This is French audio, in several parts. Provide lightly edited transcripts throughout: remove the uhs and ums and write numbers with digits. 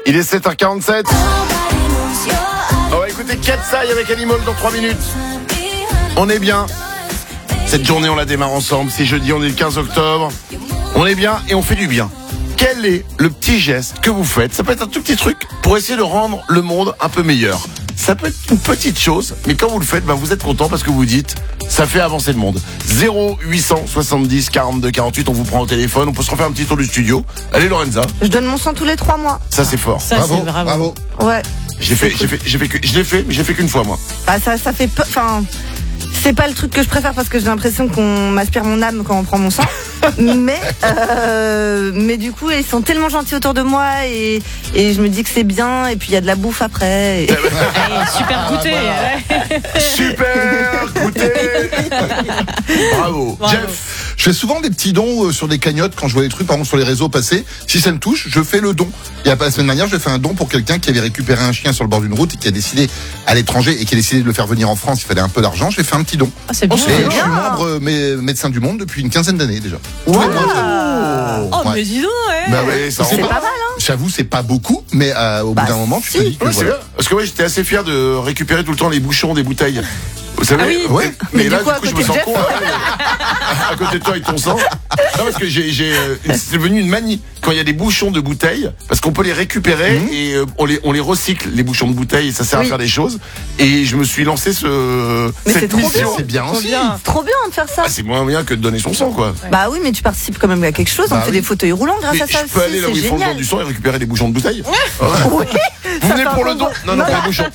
Il est 7h47. On va écouter Katsai avec Animal dans 3 minutes. On est bien. Cette journée, on la démarre ensemble. C'est jeudi, on est le 15 octobre. On est bien et on fait du bien. Quel est le petit geste que vous faites? Ça peut être un tout petit truc pour essayer de rendre le monde un peu meilleur. Ça peut être une petite chose, mais quand vous le faites, vous êtes content parce que vous dites, ça fait avancer le monde. 0870 42 48, on vous prend au téléphone, on peut se refaire un petit tour du studio. Allez Lorenza. Je donne mon sang tous les 3 mois. Ça c'est fort. Ça, Bravo, c'est bravo. bravo. Ouais. Je l'ai fait, mais j'ai fait qu'une fois moi. Bah ça fait peu. Enfin, c'est pas le truc que je préfère parce que j'ai l'impression qu'on m'aspire mon âme quand on prend mon sang. mais du coup, ils sont tellement gentils autour de moi et je me dis que c'est bien. Et puis il y a de la bouffe après. Et... Allez, super goûter. Ouais. Super goûter. Bravo. Jeff. Je fais souvent des petits dons sur des cagnottes quand je vois des trucs, par exemple sur les réseaux passer. Si ça me touche, je fais le don. Il y a pas la semaine dernière, j'ai fait un don pour quelqu'un qui avait récupéré un chien sur le bord d'une route et qui a décidé à l'étranger et qui a décidé de le faire venir en France. Il fallait un peu d'argent. J'ai fait un petit don. Ah, c'est bien. Et je suis membre médecin du monde depuis une quinzaine d'années déjà. Tous les mois. Oh, Ouais. mais dis donc, ouais. Bah ouais, ça C'est rend- pas mal, hein. J'avoue, c'est pas beaucoup, mais au bout d'un moment, tu te dis que Ouais, c'est voilà. bien. Parce que j'étais assez fier de récupérer tout le temps les bouchons des bouteilles. Vous savez? Ah oui. Ouais. Mais Mais là, du coup, à je me côté de sens Jeff. con. À côté de toi avec ton sang. Non, parce que c'est devenu une manie. Quand il y a des bouchons de bouteilles, parce qu'on peut les récupérer et on les recycle, les bouchons de bouteilles, et ça sert à Oui. faire des choses. Et je me suis lancé Mais c'est cette trop mission. bien. C'est bien Trop aussi. bien. C'est trop bien de faire ça. Ah, c'est moins bien que de donner son sang, quoi. Bah oui, mais tu participes quand même à quelque chose. Bah on fait oui. des fauteuils roulants grâce Mais à ça je peux aussi. aller là où C'est ils font le don génial. du sang et récupérer des bouchons de bouteilles. Oui. Vous venez Ça pour fait le don? un Non, pour les bouchons.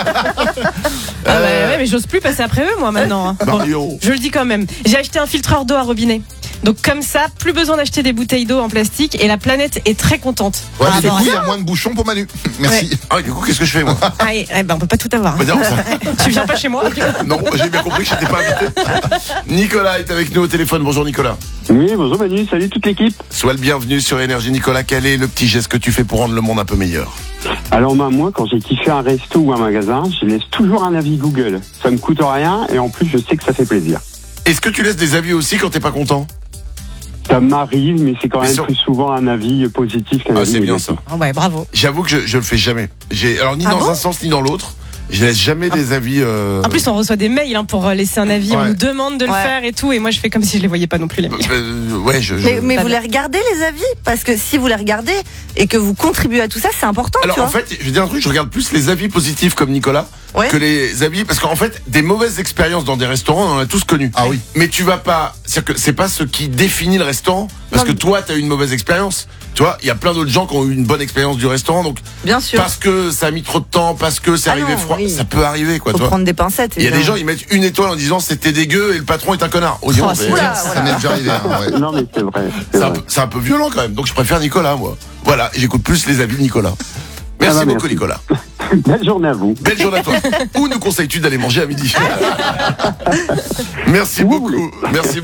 Ah ouais, mais j'ose plus passer après eux, moi, maintenant. hein. Bon, Mario. je le dis quand même. J'ai acheté un filtreur d'eau à robinet. Donc comme ça, plus besoin d'acheter des bouteilles d'eau en plastique et la planète est très contente. Ouais, par mais du rapport coup, à il y ça. a moins de bouchons pour Manu. Merci. Ah, du coup, qu'est-ce que je fais, moi? Ah, on peut pas tout avoir. Bah, non, ça- Tu viens pas chez moi. Non, j'ai bien compris que j'étais pas invité. Nicolas est avec nous au téléphone. Bonjour Nicolas. Oui, bonjour Manu, salut toute l'équipe. Sois le bienvenu sur Énergie. Nicolas, quel est le petit geste que tu fais pour rendre le monde un peu meilleur? Alors moi, quand j'ai kiffé un resto ou un magasin, je laisse toujours un avis Google. Ça me coûte rien et en plus, je sais que ça fait plaisir. Est-ce que tu laisses des avis aussi quand t'es pas content? Ça m'arrive, mais c'est quand Mais même sur- plus souvent un avis positif qu'un Ah, avis c'est bien négatif. ça. Ah ouais, bravo. J'avoue que je le fais jamais. Alors ni Ah dans bon un sens ni dans l'autre. Je laisse jamais des avis. En plus, on reçoit des mails pour laisser un avis. On Ouais. nous demande de le Ouais. faire et tout. Et moi, je fais comme si je les voyais pas non plus les mails. Ouais, Mais Pas vous bien. les regardez les avis? Parce que si vous les regardez et que vous contribuez à tout ça, c'est important, Alors tu en vois. fait, je vais dire un truc, je regarde plus les avis positifs comme Nicolas Ouais. que les avis, parce qu'en fait, des mauvaises expériences dans des restaurants, on en a tous connu. Ah oui. Mais tu vas pas, c'est-à-dire que c'est pas ce qui définit le restaurant, parce Non, que toi, t'as eu une mauvaise expérience. Tu vois, il y a plein d'autres gens qui ont eu une bonne expérience du restaurant, donc Bien sûr. parce que ça a mis trop de temps, parce que c'est Ah arrivé non, froid, oui. ça peut arriver, quoi. Faut Tu vois. prendre des pincettes. Il y a des gens, évidemment. ils mettent une étoile en disant c'était dégueu et le patron est un connard. Oh, dis donc, Oh, c'est- Oula, Ça m'est déjà arrivé. Hein, ouais. Non, mais c'est vrai. c'est un peu violent quand même. Donc je préfère Nicolas, moi. Voilà, et j'écoute plus les avis de Nicolas. Merci Ah bah, beaucoup, merci. Nicolas. Belle journée à vous. Belle journée à toi. Où nous conseilles-tu d'aller manger à midi? Merci Où vous beaucoup. Merci.